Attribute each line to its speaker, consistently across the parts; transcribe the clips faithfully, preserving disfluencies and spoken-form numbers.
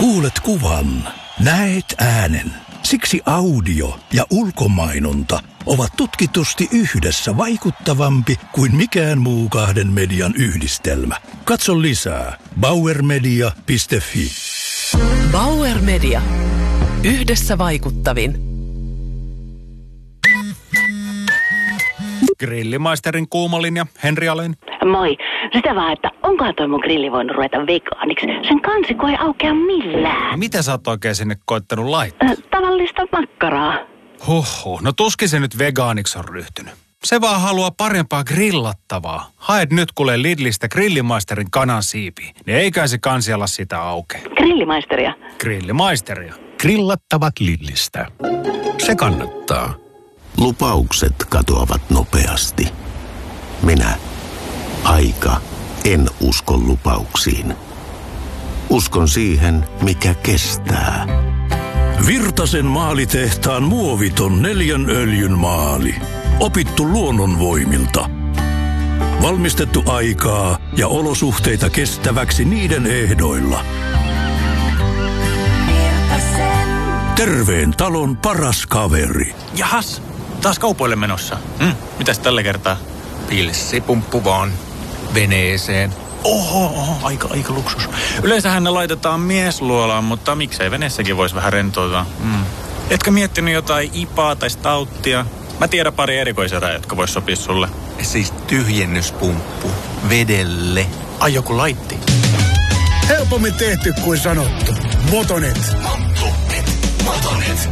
Speaker 1: Kuulet kuvan, näet äänen. Siksi audio ja ulkomainonta ovat tutkitusti yhdessä vaikuttavampi kuin mikään muu kahden median yhdistelmä. Katso lisää bauer media piste fi.
Speaker 2: Bauer Media. Yhdessä vaikuttavin.
Speaker 3: Grillimaisterin kuumalinja, Henri Alén.
Speaker 4: Moi. Sitä vaan, että onkohan toi mun grilli voinut ruveta vegaaniksi? Sen kansikko ei aukea millään.
Speaker 3: Mitä sä oot oikein sinne koittanut laittaa?
Speaker 4: Äh, tavallista makkaraa.
Speaker 3: Huhhuh, no tuskin se nyt vegaaniksi on ryhtynyt. Se vaan haluaa parempaa grillattavaa. Haet nyt kuule Lidlistä Grillimaisterin kanansiipiä, niin eiköhän se kansialla sitä auke.
Speaker 4: Grillimaisteria?
Speaker 3: Grillimaisteria.
Speaker 5: Grillattavat Lidlistä. Se kannattaa.
Speaker 6: Lupaukset katoavat nopeasti. Minä, aika, en usko lupauksiin. Uskon siihen, mikä kestää.
Speaker 1: Virtasen maalitehtaan muoviton neljän öljyn maali. Opittu luonnonvoimilta. Valmistettu aikaa ja olosuhteita kestäväksi niiden ehdoilla. Terveen talon paras kaveri.
Speaker 3: Jahas, taas kaupoille menossa. Hmm, mitäs tällä kertaa?
Speaker 5: Pilssipumppu vaan veneeseen.
Speaker 3: Oho, oho, aika, aika luksus. Yleensähän ne laitetaan miesluolaan, mutta miksei veneessäkin voisi vähän rentoutua. Hmm. Etkä miettinyt jotain ipaa tai stauttia? Mä tiedän pari erikoisjätä, jotka vois sopia sulle.
Speaker 5: Siis tyhjennyspumppu vedelle.
Speaker 3: Ai joku laitti.
Speaker 7: Helpommin tehty kuin sanottu. Motonet.
Speaker 5: Motonet. Motonet.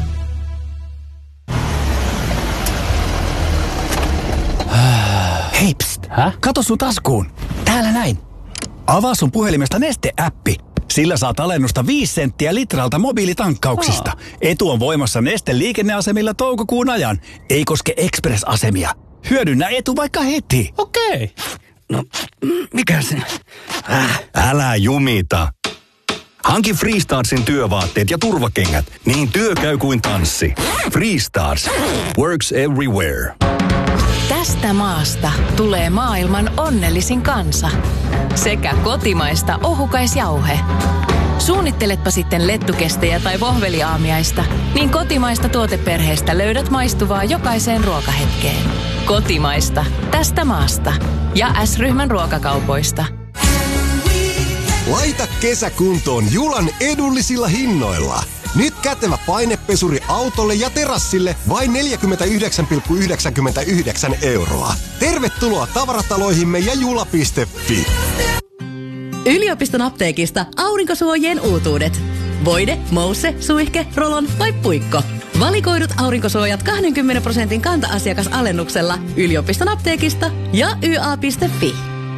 Speaker 8: Hei, pst. Hä? Kato sun taskuun. Täällä näin. Avaa sun puhelimesta Neste-äppi. Sillä saat alennusta viisi senttiä litralta mobiilitankkauksista. Aa. Etu on voimassa Neste liikenneasemilla toukokuun ajan. Ei koske Express-asemia. Hyödynnä etu vaikka heti.
Speaker 3: Okei.
Speaker 8: No, mikä se?
Speaker 5: Äh. Älä jumita. Hanki Freestarsin työvaatteet ja turvakengät, niin työ käy kuin tanssi. Freestars. Works everywhere.
Speaker 2: Tästä maasta tulee maailman onnellisin kansa. Sekä kotimaista ohukaisjauhe. Suunnitteletpa sitten lettukestejä tai vohveliaamiaista, niin kotimaista tuoteperheestä löydät maistuvaa jokaiseen ruokahetkeen. Kotimaista. Tästä maasta. Ja S-ryhmän ruokakaupoista.
Speaker 9: Laita kesä kuntoon Julan edullisilla hinnoilla. Nyt kätevä painepesuri autolle ja terassille vain neljäkymmentäyhdeksän pilkku yhdeksänkymmentäyhdeksän euroa. Tervetuloa tavarataloihimme ja jula piste fi.
Speaker 10: Yliopiston apteekista aurinkosuojien uutuudet. Voide, mousse, suihke, rolon vai puikko. Valikoidut aurinkosuojat kaksikymmentä prosentin kanta-asiakasalennuksella yliopiston apteekista ja y a piste fi.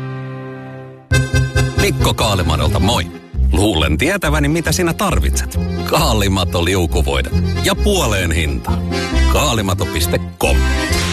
Speaker 11: Mikko Kaalimadolta moi. Luulen tietäväni, mitä sinä tarvitset. Kaalimato liukuvoide ja puoleen hinta. Kaalimato piste com.